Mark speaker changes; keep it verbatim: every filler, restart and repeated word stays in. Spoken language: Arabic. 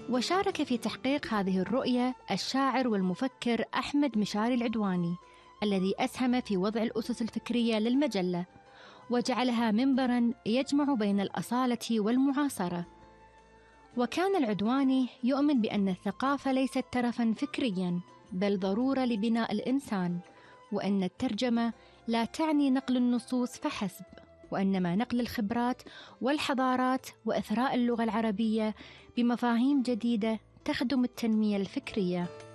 Speaker 1: وشارك في تحقيق هذه الرؤية الشاعر والمفكر أحمد مشاري العدواني، الذي أسهم في وضع الأسس الفكرية للمجلة وجعلها منبراً يجمع بين الأصالة والمعاصرة. وكان العدواني يؤمن بأن الثقافة ليست ترفاً فكرياً، بل ضرورة لبناء الإنسان، وأن الترجمة لا تعني نقل النصوص فحسب، وإنما نقل الخبرات والحضارات وإثراء اللغة العربية بمفاهيم جديدة تخدم التنمية الفكرية.